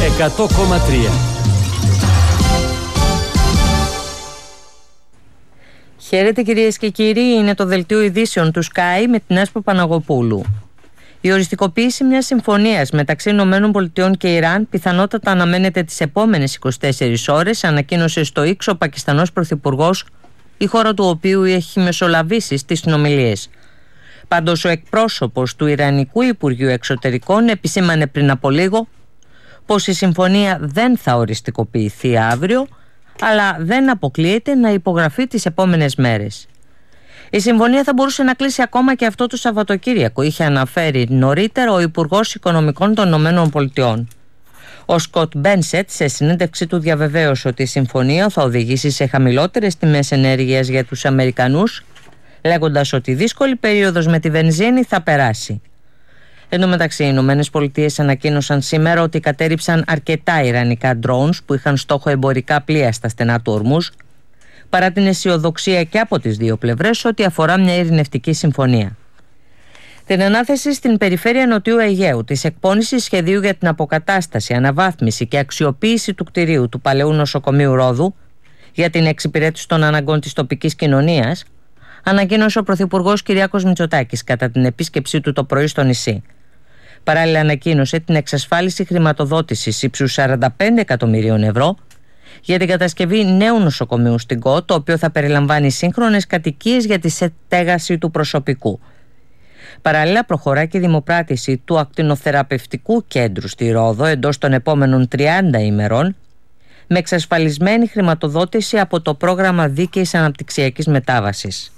100,3. Χαίρετε κυρίες και κύριοι, είναι το δελτίο ειδήσεων του Sky με την Άσπρο Παναγοπούλου. Η οριστικοποίηση μιας συμφωνίας μεταξύ ΗΠΑ και Ιράν πιθανότατα αναμένεται τις επόμενες 24 ώρες, ανακοίνωσε στο X ο Πακιστανός Πρωθυπουργός, η χώρα του οποίου έχει μεσολαβήσει στις συνομιλίες. Πάντως ο εκπρόσωπος του Ιρανικού Υπουργείου Εξωτερικών επισήμανε πριν από λίγο πως η συμφωνία δεν θα οριστικοποιηθεί αύριο, αλλά δεν αποκλείεται να υπογραφεί τις επόμενες μέρες. Η συμφωνία θα μπορούσε να κλείσει ακόμα και αυτό το Σαββατοκύριακο, είχε αναφέρει νωρίτερα ο Υπουργός Οικονομικών των ΗΠΑ. Ο Σκοτ Μπένσετ σε συνέντευξη του διαβεβαίωσε ότι η συμφωνία θα οδηγήσει σε χαμηλότερες τιμές ενέργειας για τους Αμερικανούς, λέγοντας ότι η δύσκολη περίοδος με τη βενζίνη θα περάσει. Εν τω μεταξύ, οι ΗΠΑ ανακοίνωσαν σήμερα ότι κατέρριψαν αρκετά ιρανικά drones που είχαν στόχο εμπορικά πλοία στα στενά του Ορμούζ, παρά την αισιοδοξία και από τις δύο πλευρές ότι αφορά μια ειρηνευτική συμφωνία. Την ανάθεση στην περιφέρεια Νοτιού Αιγαίου της εκπώνησης σχεδίου για την αποκατάσταση, αναβάθμιση και αξιοποίηση του κτηρίου του παλαιού νοσοκομείου Ρόδου για την εξυπηρέτηση των αναγκών της τοπικής κοινωνίας, ανακοίνωσε ο Πρωθυπουργός Κυριάκος Μητσοτάκης κατά την επίσκεψή του το πρωί στο νησί. Παράλληλα, ανακοίνωσε την εξασφάλιση χρηματοδότησης ύψους 45 εκατομμυρίων ευρώ για την κατασκευή νέου νοσοκομείου στην ΚΟ, το οποίο θα περιλαμβάνει σύγχρονες κατοικίες για τη στέγαση του προσωπικού. Παράλληλα, προχωρά και η δημοπράτηση του ακτινοθεραπευτικού κέντρου στη Ρόδο εντός των επόμενων 30 ημερών, με εξασφαλισμένη χρηματοδότηση από το πρόγραμμα Δίκαιης Αναπτυξιακής Μετάβασης.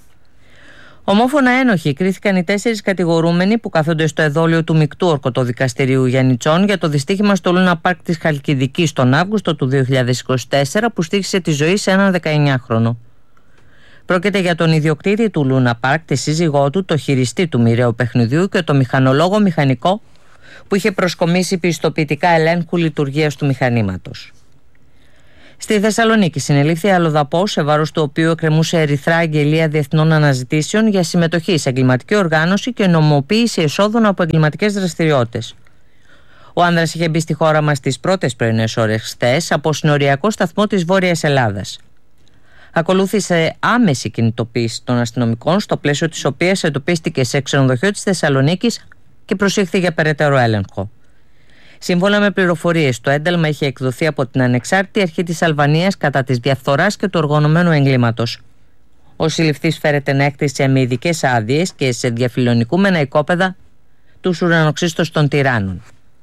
Ομόφωνα ένοχοι κρίθηκαν οι 4 κατηγορούμενοι που κάθονται στο εδόλιο του Μεικτού Ορκωτοδικαστηρίου Γιαννιτσών για το δυστύχημα στο Λούνα Πάρκ της Χαλκιδικής τον Αύγουστο του 2024 που στοίχησε τη ζωή σε έναν 19χρονο. Πρόκειται για τον ιδιοκτήτη του Λούνα Πάρκ, τη σύζυγό του, το χειριστή του μοιραίου παιχνιδιού και το μηχανολόγο μηχανικό που είχε προσκομίσει πιστοποιητικά ελέγχου λειτουργίας του μηχανήματος. Στη Θεσσαλονίκη συνελήφθη αλλοδαπός, σε βάρος του οποίου εκκρεμούσε ερυθρά αγγελία διεθνών αναζητήσεων για συμμετοχή σε εγκληματική οργάνωση και νομοποίηση εσόδων από εγκληματικές δραστηριότητες. Ο άνδρας είχε μπει στη χώρα μας τις πρώτες πρωινές ώρες χθες από συνοριακό σταθμό της Βόρειας Ελλάδας. Ακολούθησε άμεση κινητοποίηση των αστυνομικών, στο πλαίσιο της οποίας εντοπίστηκε σε ξενοδοχείο της Θεσσαλονίκης και προσήχθη για περαιτέρω έλεγχο. Σύμφωνα με πληροφορίες, το ένταλμα είχε εκδοθεί από την Ανεξάρτητη Αρχή της Αλβανίας κατά της διαφθοράς και του οργανωμένου εγκλήματος. Ο συλληφθής φέρεται να έκτισε με ειδικές άδειες και σε διαφιλονικούμενα οικόπεδα τους ουρανοξύστους των τυράννων.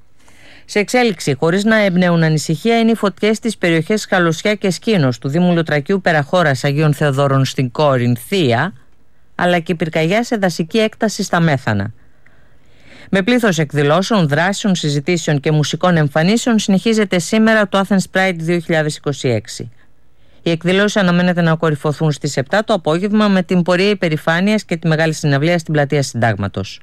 Σε εξέλιξη, χωρίς να εμπνέουν ανησυχία, είναι οι φωτιές στις περιοχές Χαλωσιά και Σκήνος του Δήμου Λουτρακίου Περαχώρας Αγίων Θεοδόρων στην Κορινθία, αλλά και πυρκαγιά σε δασική έκταση στα Μέθανα. Με πλήθος εκδηλώσεων, δράσεων, συζητήσεων και μουσικών εμφανίσεων συνεχίζεται σήμερα το Athens Pride 2026. Οι εκδηλώσεις αναμένεται να κορυφωθούν στις 7 το απόγευμα με την πορεία υπερηφάνειας και τη μεγάλη συναυλία στην Πλατεία Συντάγματος.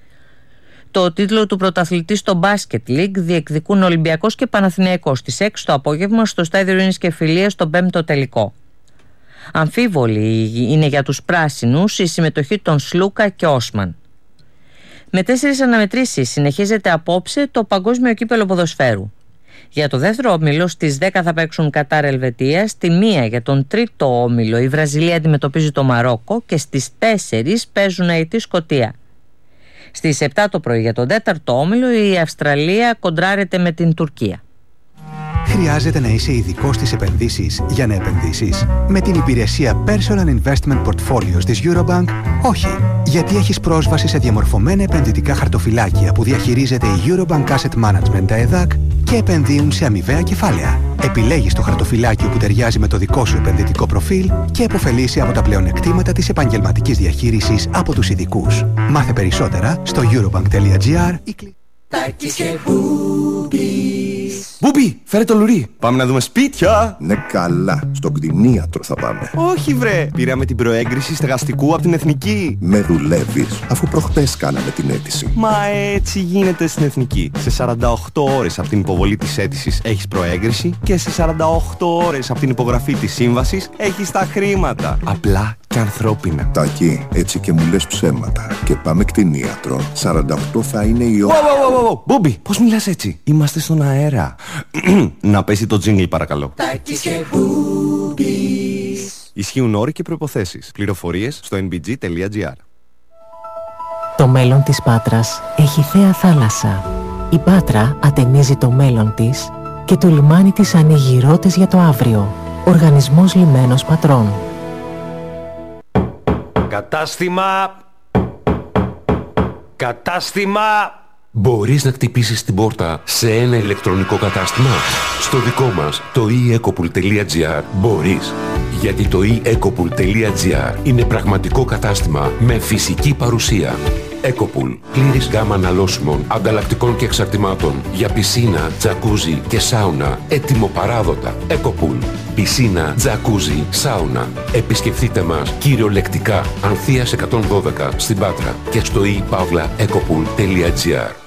Το τίτλο του πρωταθλητή στο Basket League διεκδικούν Ολυμπιακός και Παναθηναϊκός στις 6 το απόγευμα στο Στάδιο Ειρήνης και Φιλίας στον 5ο τελικό. Αμφίβολη είναι για τους πράσινους η συμμετοχή των Σλούκα και Όσμαν. Με 4 αναμετρήσεις συνεχίζεται απόψε το Παγκόσμιο Κύπελλο Ποδοσφαίρου. Για το δεύτερο όμιλο στις 10 θα παίξουν Κατάρ Ελβετία, στη 1 για τον τρίτο όμιλο η Βραζιλία αντιμετωπίζει το Μαρόκο και στις 4 παίζουν Αιτή Σκωτία. Στις 7 το πρωί για τον τέταρτο όμιλο η Αυστραλία κοντράρεται με την Τουρκία. Χρειάζεται να είσαι ειδικός στις επενδύσεις για να επενδύσεις? Με την υπηρεσία Personal Investment Portfolios της Eurobank, όχι. Γιατί έχεις πρόσβαση σε διαμορφωμένα επενδυτικά χαρτοφυλάκια που διαχειρίζεται η Eurobank Asset Management ΕΔΑΚ και επενδύουν σε αμοιβαία κεφάλαια. Επιλέγεις το χαρτοφυλάκιο που ταιριάζει με το δικό σου επενδυτικό προφίλ και επωφελείσαι από τα πλεονεκτήματα της επαγγελματικής διαχείρισης από τους ειδικούς. Μάθε περισσότερα στο eurobank.gr. Μπούμπι, φέρε το λουρί. Πάμε να δούμε σπίτια. Ναι, καλά. Στον κτηνίατρο θα πάμε. Όχι, βρε. Πήραμε την προέγκριση στεγαστικού από την Εθνική. Με δουλεύεις, αφού προχτές κάναμε την αίτηση. Μα έτσι γίνεται στην Εθνική. Σε 48 ώρες από την υποβολή της αίτησης έχεις προέγκριση και σε 48 ώρες από την υπογραφή της σύμβασης έχεις τα χρήματα. Απλά και ανθρώπινα. Τάκη, έτσι και μου λες ψέματα. Και πάμε κτηνίατρο. 48 θα είναι η ώρα. Μπούμπι, πώς μιλάς έτσι? Είμαστε στον αέρα. Να πέσει το jingle παρακαλώ. Ισχύουν όροι και προϋποθέσεις. Πληροφορίες στο nbg.gr. Το μέλλον της Πάτρας έχει θέα θάλασσα. Η Πάτρα ατενίζει το μέλλον της και το λιμάνι της ανοίγει ρότες για το αύριο. Οργανισμός Λιμένος Πατρών. Κατάστημα! Μπορείς να χτυπήσεις την πόρτα σε ένα ηλεκτρονικό κατάστημα? Στο δικό μας, το eEcopool.gr, μπορείς. Γιατί το eEcopool.gr είναι πραγματικό κατάστημα με φυσική παρουσία. Ecopool. Πλήρης γάμα αναλώσιμων, ανταλλακτικών και εξαρτημάτων για πισίνα, τζακούζι και σάουνα. Έτοιμο παράδοτα. Ecopool. Πισίνα, τζακούζι, σάουνα. Επισκεφτείτε μας κυριολεκτικά Ανθείας 112 στην Πάτρα και στο ePavlaEcopool.gr.